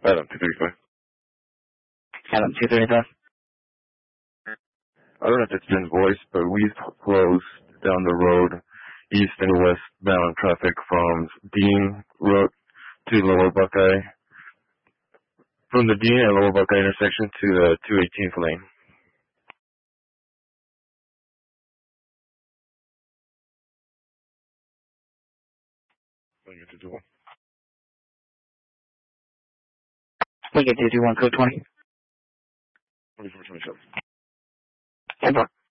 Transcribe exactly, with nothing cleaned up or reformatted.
Adam, two thirty-five. Adam, two thirty-five. I don't know if it's Jen's voice, but we've closed down the road east and westbound traffic from Dean Road to Lower Buckeye. From the Dean and Lower Buckeye intersection to the two eighteenth lane. Lincoln two two one, code twenty. twenty-four twenty-seven. ten four.